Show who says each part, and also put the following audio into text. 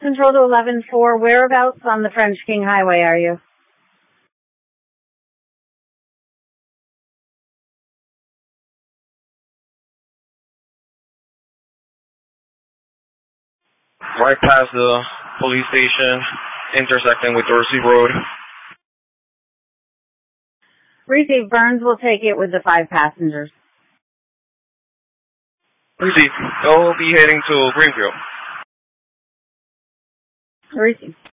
Speaker 1: Control to 11-4, whereabouts on the French King Highway are you?
Speaker 2: Right past the police station, intersecting with Dorsey Road.
Speaker 1: Receive. Burns will take it with the 5 passengers.
Speaker 2: Receive. They'll be heading to Greenfield.
Speaker 1: Receive.